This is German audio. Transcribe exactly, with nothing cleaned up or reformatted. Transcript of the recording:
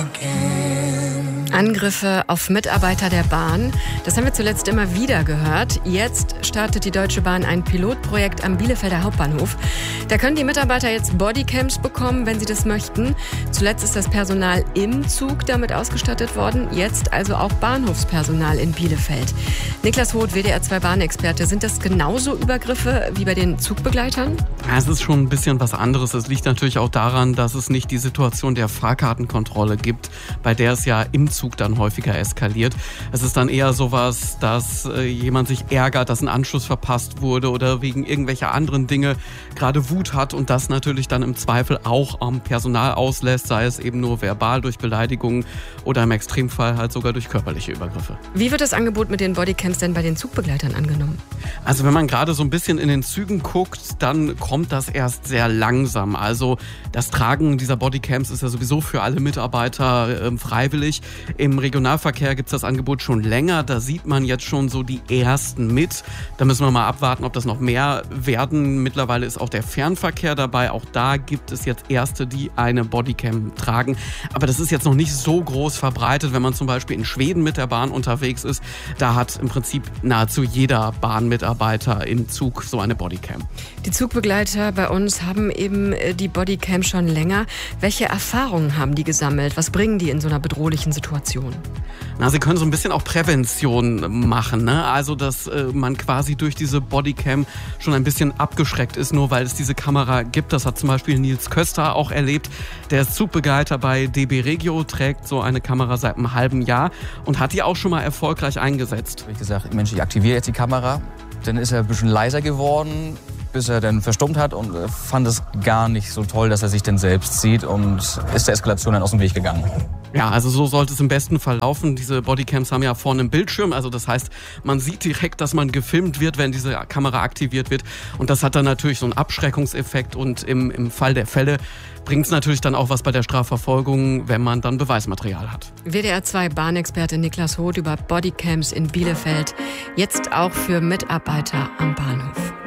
Angriffe auf Mitarbeiter der Bahn, das haben wir zuletzt immer wieder gehört. Jetzt startet die Deutsche Bahn ein Pilotprojekt am Bielefelder Hauptbahnhof. Da können die Mitarbeiter jetzt Bodycams bekommen, wenn sie das möchten. Zuletzt ist das Personal im Zug damit ausgestattet worden, jetzt also auch Bahnhofspersonal in Bielefeld. Niklas Hoth, W D R zwei Bahnexperte, sind das genauso Übergriffe wie bei den Zugbegleitern? Ja, es ist schon ein bisschen was anderes. Es liegt natürlich auch daran, dass es nicht die Situation der Fahrkartenkontrolle gibt, bei der es ja im Zug dann häufiger eskaliert. Es ist dann eher sowas, dass äh, jemand sich ärgert, dass ein Anschluss verpasst wurde oder wegen irgendwelcher anderen Dinge gerade Wut hat und das natürlich dann im Zweifel auch am Personal auslässt, sei es eben nur verbal durch Beleidigungen oder im Extremfall halt sogar durch körperliche Übergriffe. Wie wird das Angebot mit den Bodycams denn bei den Zugbegleitern angenommen? Also wenn man gerade so ein bisschen in den Zügen guckt, dann kommt das erst sehr langsam. Also das Tragen dieser Bodycams ist ja sowieso für alle Mitarbeiter äh, freiwillig. Im Regionalverkehr gibt es das Angebot schon länger. Da sieht man jetzt schon so die ersten mit. Da müssen wir mal abwarten, ob das noch mehr werden. Mittlerweile ist auch der Fernverkehr dabei. Auch da gibt es jetzt Erste, die eine Bodycam tragen. Aber das ist jetzt noch nicht so groß verbreitet. Wenn man zum Beispiel in Schweden mit der Bahn unterwegs ist, da hat im Prinzip nahezu jeder Bahnmitarbeiter im Zug so eine Bodycam. Die Zugbegleiter bei uns haben eben die Bodycam schon länger. Welche Erfahrungen haben die gesammelt? Was bringen die in so einer bedrohlichen Situation? Na, sie können so ein bisschen auch Prävention machen, ne? Also, dass äh, man quasi durch diese Bodycam schon ein bisschen abgeschreckt ist, nur weil es diese Kamera gibt. Das hat zum Beispiel Nils Köster auch erlebt. Der ist Zugbegleiter bei D B Regio, trägt so eine Kamera seit einem halben Jahr und hat die auch schon mal erfolgreich eingesetzt. Ich gesagt, Mensch, ich aktiviere jetzt die Kamera. Dann ist er ein bisschen leiser geworden, bis er dann verstummt hat und fand es gar nicht so toll, dass er sich dann selbst sieht und ist der Eskalation dann aus dem Weg gegangen. Ja, also so sollte es im besten Fall laufen. Diese Bodycams haben ja vorne einen Bildschirm, also das heißt, man sieht direkt, dass man gefilmt wird, wenn diese Kamera aktiviert wird. Und das hat dann natürlich so einen Abschreckungseffekt und im, im Fall der Fälle bringt es natürlich dann auch was bei der Strafverfolgung, wenn man dann Beweismaterial hat. W D R zwei Bahnexperte Niklas Hoth über Bodycams in Bielefeld, jetzt auch für Mitarbeiter am Bahnhof.